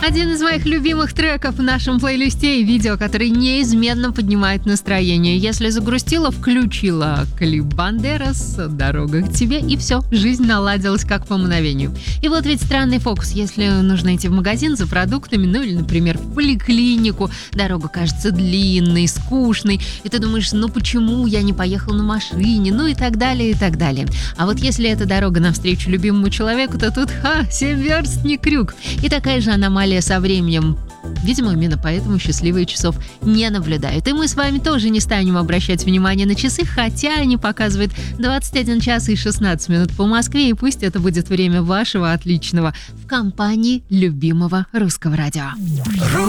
Один из моих любимых треков в нашем плейлисте и видео, который неизменно поднимает настроение. Если загрустила, включила клип Бандерас «Дорога к тебе», и все, жизнь наладилась как по мгновению. И вот ведь странный фокус. Если нужно идти в магазин за продуктами, ну или, например, в поликлинику, дорога кажется длинной, скучной, и ты думаешь, ну почему я не поехал на машине, ну и так далее, и так далее. А вот если это дорога навстречу любимому человеку, то тут, 7 верст не крюк. И такая же аномалия со временем. Видимо, именно поэтому счастливые часов не наблюдают. И мы с вами тоже не станем обращать внимание на часы, хотя они показывают 21 час и 16 минут по Москве, и пусть это будет время вашего отличного в компании любимого русского радио.